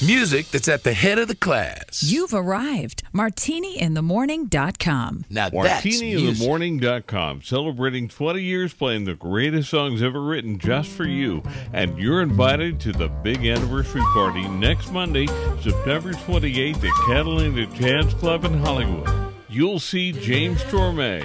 Music that's at the head of the class. You've arrived. MartiniInTheMorning.com. Now that's music. MartiniInTheMorning.com, celebrating 20 years playing the greatest songs ever written just for you. And you're invited to the big anniversary party next Monday, September 28th at Catalina Jazz Club in Hollywood. You'll see James Torme,